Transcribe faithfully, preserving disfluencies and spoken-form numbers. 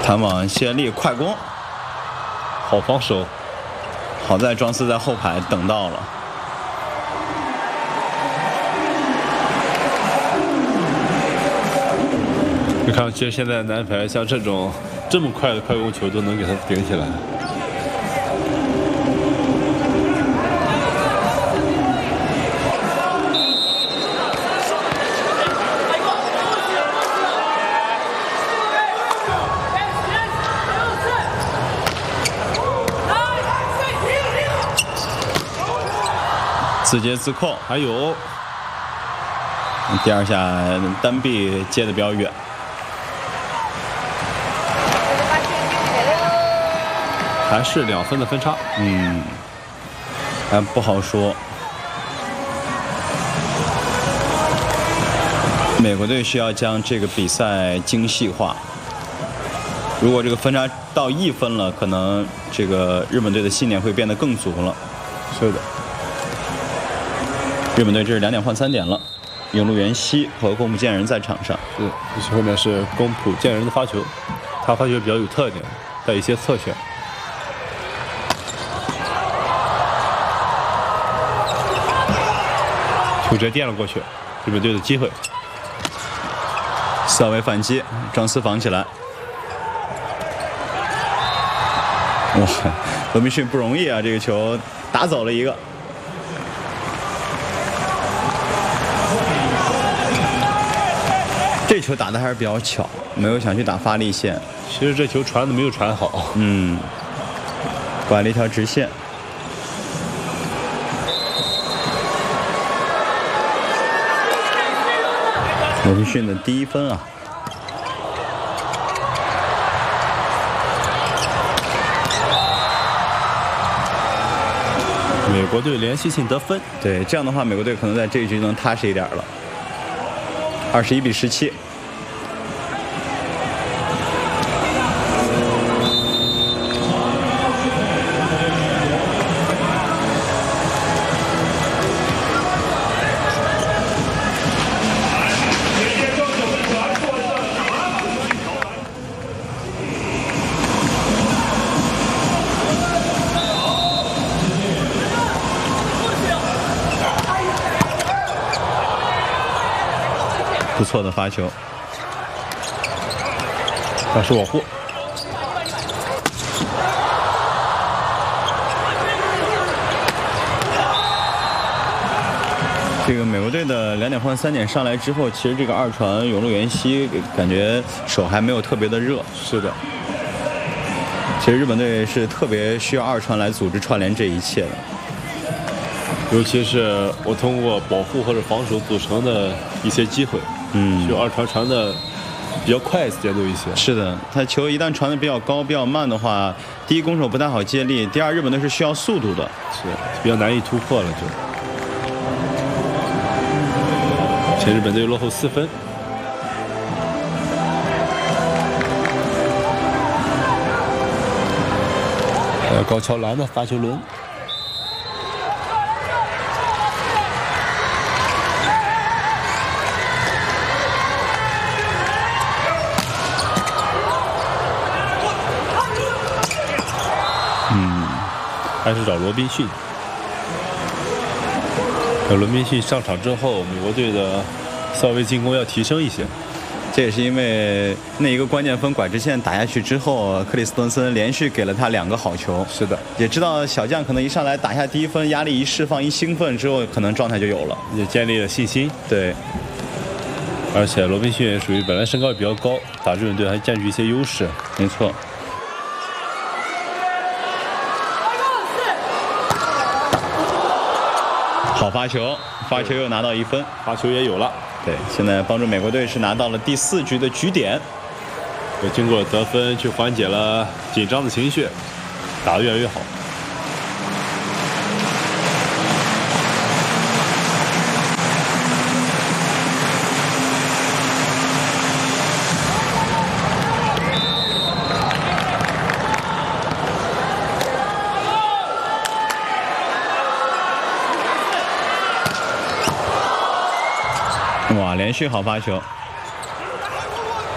盘网谢丽快攻， 好防守。 好在庄司在后排等到了。 你看，其实现在男排像这种这么快的快攻球都能给他顶起来。 自接自扣， 还有第二下单臂接的比较远， 还是两分的分差。 嗯，还不好说。美国队需要将这个比赛精细化。如果这个分差到一分了，可能这个日本队的信念会变得更足了。 是的。 日本队这是两点换三点了，永禄元希和宫浦健人在场上。 是，这是后面是宫浦健人的发球，他发球比较有特点，带一些侧旋。球直接垫了过去，日本队的机会。 萨维反击，庄司防起来。哇，罗宾逊不容易啊，这个球打走了一个。这球打的还是比较巧，没有想去打发力线。 其实这球传的没有传好， 嗯，拐了一条直线。罗宾逊的第一分啊！ 美国队连续性得分。 对，这样的话，美国队可能在这一局能踏实一点了。二十一比十七。不错的发球， 但是保护。 这个美国队的两点换三点上来之后，其实这个二传永禄元希感觉手还没有特别的热。 是的， 其实日本队是特别需要二传来组织串联这一切的。 尤其是我通过保护或者防守组成的一些机会， 嗯， 就二传传的比较快节奏一些。 是的，他球一旦传的比较高、比较慢的话，第一攻手不太好接力，第二日本队是需要速度的， 是比较难以突破了就。前日本队落后四分。呃，高桥蓝的发球轮。 嗯， 还是找罗宾逊。罗宾逊上场之后，美国队的稍微进攻要提升一些。 这也是因为那一个关键分拐直线打下去之后，克里斯滕森连续给了他两个好球。 是的， 也知道小将可能一上来打下第一分，压力一释放，一兴奋之后，可能状态就有了， 也建立了信心。 对， 而且罗宾逊也属于本来身高也比较高，打日本队还占据一些优势。 没错。好发球，发球又拿到一分， 发球也有了。 对，现在帮助美国队是拿到了第四局的局点。 也经过得分，去缓解了紧张的情绪，打得越来越好。 哇，连续好发球。